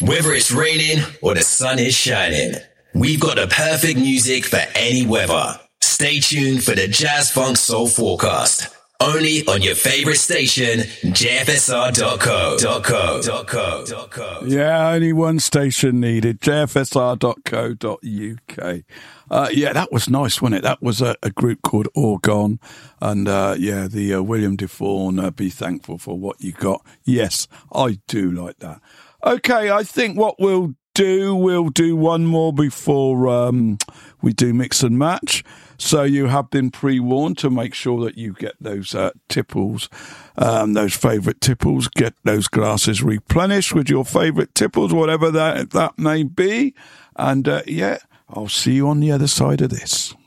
Whether it's raining or the sun is shining, we've got the perfect music for any weather. Stay tuned for the Jazz Funk Soul Forecast. Only on your favorite station, jfsr.co.co. Yeah, only one station needed, jfsr.co.uk. Yeah, that was nice, wasn't it? That was a group called Orgon. And the William Defawn, Be Thankful for What You Got. Yes, I do like that. Okay, I think what we'll do one more before we do mix and match. So you have been pre-warned to make sure that you get those tipples, those favourite tipples, get those glasses replenished with your favourite tipples, whatever that may be. And I'll see you on the other side of this.